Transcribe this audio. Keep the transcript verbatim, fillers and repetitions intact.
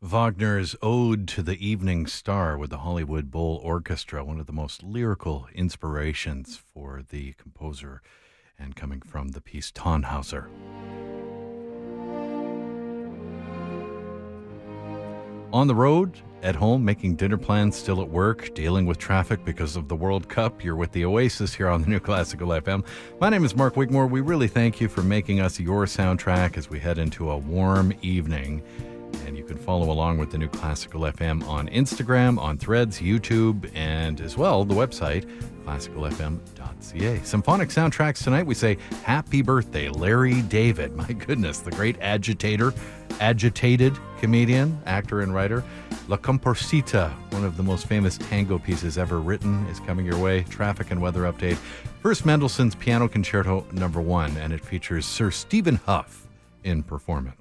Wagner's Ode to the Evening Star with the Hollywood Bowl Orchestra, one of the most lyrical inspirations for the composer, and coming from the piece Tannhauser. On the road, at home, making dinner plans, still at work, dealing with traffic because of the World Cup, you're with the Oasis here on the New Classical F M. My name is Mark Wigmore. We really thank you for making us your soundtrack as we head into a warm evening. And you can follow along with the New Classical F M on Instagram, on Threads, YouTube, and as well the website, classical f m dot c a. Symphonic soundtracks tonight, we say happy birthday, Larry David. My goodness, the great agitator, agitated comedian, actor, and writer. La Comparsita, one of the most famous tango pieces ever written, is coming your way. Traffic and weather update. First, Mendelssohn's Piano Concerto number one, and it features Sir Stephen Huff in performance.